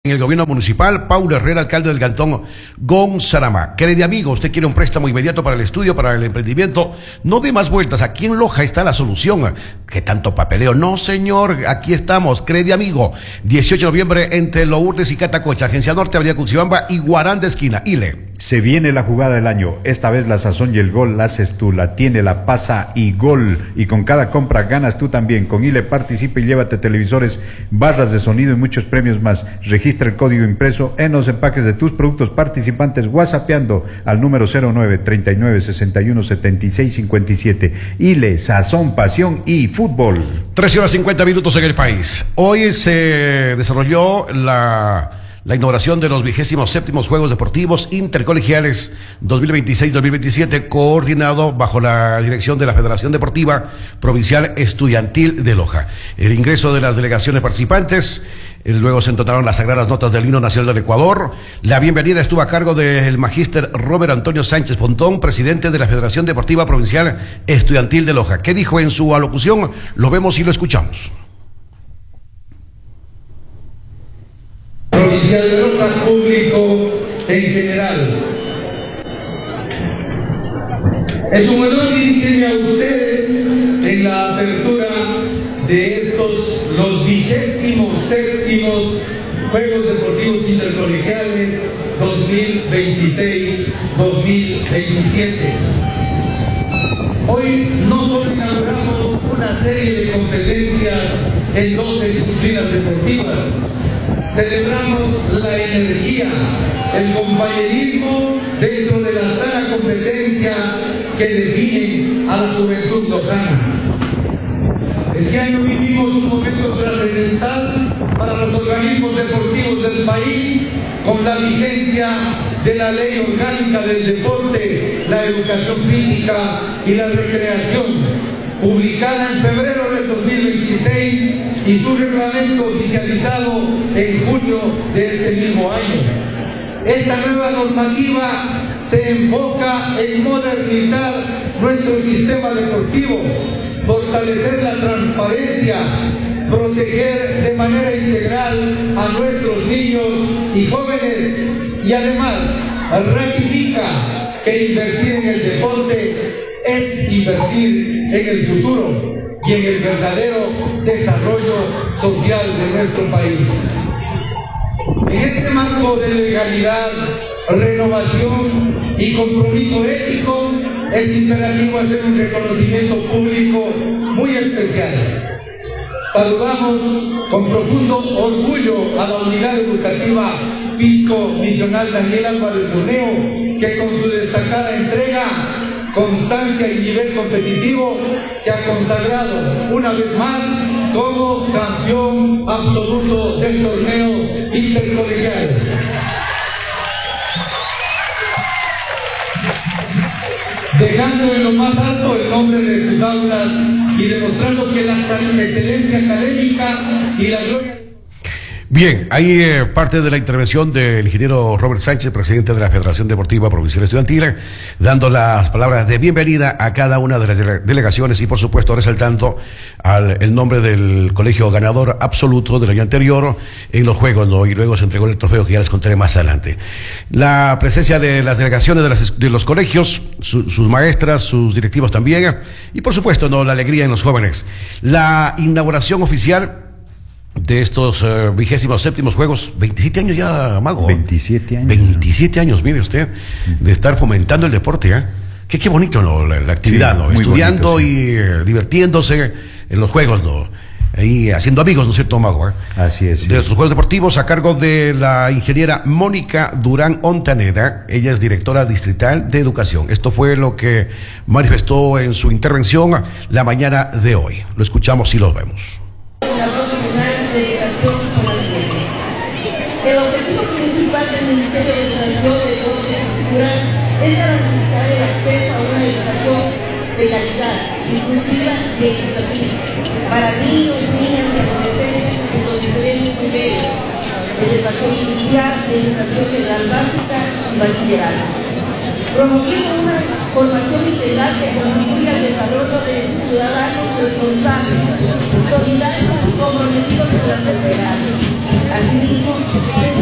En el gobierno municipal, Paulo Herrera, alcalde del cantón Gonzarama. Querido amigo, usted quiere un préstamo inmediato para el estudio, para el emprendimiento, no dé más vueltas, aquí en Loja está la solución. ¿Qué tanto papeleo? No, señor, aquí estamos, querido amigo. 18 de noviembre entre Lourdes y Catacocha, Agencia Norte, Avenida Cuxibamba y Guarán de Esquina. Ile. Se viene la jugada del año, esta vez la sazón y el gol la haces tú, la tiene, la pasa y gol, y con cada compra ganas tú también. Con ILE participa y llévate televisores, barras de sonido y muchos premios más. Registra el código impreso en los empaques de tus productos participantes whatsappeando al número 09 39 61 76 57. ILE, sazón, pasión y fútbol. 13:50 en el país. Hoy se desarrolló la inauguración de los 27º Juegos Deportivos Intercolegiales 2026-2027, coordinado bajo la dirección de la Federación Deportiva Provincial Estudiantil de Loja. El ingreso de las delegaciones participantes, luego se entonaron las sagradas notas del himno nacional del Ecuador. La bienvenida estuvo a cargo del magíster Robert Antonio Sánchez Pontón, presidente de la Federación Deportiva Provincial Estudiantil de Loja. ¿Qué dijo en su alocución? Lo vemos y lo escuchamos. Provincial de Loja, público en general. Es un honor dirigirme a ustedes en la apertura de estos, los 27º Juegos Deportivos Intercolegiales 2026-2027. Hoy no solo inauguramos una serie de competencias en 12 disciplinas deportivas, celebramos la energía, el compañerismo dentro de la sana competencia que definen a la juventud lojana. Este año vivimos un momento trascendental para los organismos deportivos del país con la vigencia de la Ley Orgánica del Deporte, la Educación Física y la Recreación, publicada en febrero del 2026 y su reglamento oficializado en junio de este mismo año. Esta nueva normativa se enfoca en modernizar nuestro sistema deportivo, fortalecer la transparencia, proteger de manera integral a nuestros niños y jóvenes y además ratifica que invertir en el deporte es invertir en el futuro y en el verdadero desarrollo social de nuestro país. En este marco de legalidad, renovación y compromiso ético, es imperativo hacer un reconocimiento público muy especial. Saludamos con profundo orgullo a la Unidad Educativa Fisco Misional Daniel Álvarez Boneo, que con su destacada entrega, constancia y nivel competitivo se ha consagrado una vez más como campeón absoluto del torneo intercolegial. Dejando en lo más alto el nombre de sus aulas y demostrando que la excelencia académica y la gloria... Bien, ahí parte de la intervención del ingeniero Robert Sánchez, presidente de la Federación Deportiva Provincial Estudiantil, dando las palabras de bienvenida a cada una de las delegaciones y por supuesto resaltando el nombre del colegio ganador absoluto del año anterior en los Juegos, ¿no? Y luego se entregó el trofeo que ya les contaré más adelante. La presencia de las delegaciones de los colegios, sus maestras, sus directivos también, y por supuesto, ¿no?, la alegría en los jóvenes. La inauguración oficial de estos 27º Juegos, 27 años ya, Mago. 27 años. 27 años, mire usted, de estar fomentando el deporte, ¿eh? Qué bonito, ¿no? La actividad, sí, ¿no? Estudiando bonito, sí, y divirtiéndose en los Juegos, ¿no? Ahí haciendo amigos, ¿no es cierto, Mago? Así es. Sí. De los Juegos Deportivos a cargo de la ingeniera Mónica Durán Ontaneda, ella es directora distrital de educación. Esto fue lo que manifestó en su intervención la mañana de hoy. Lo escuchamos y lo vemos. El objetivo principal del Ministerio de Educación, Deporte y Cultura es garantizar el acceso a una educación de calidad, inclusiva y equitativa para niños, niñas y adolescentes en los diferentes niveles de educación inicial, educación general básica y bachillerato, promoviendo una formación integral que contribuya al desarrollo de ciudadanos responsables, solidarios y comprometidos con la sociedad. Asimismo,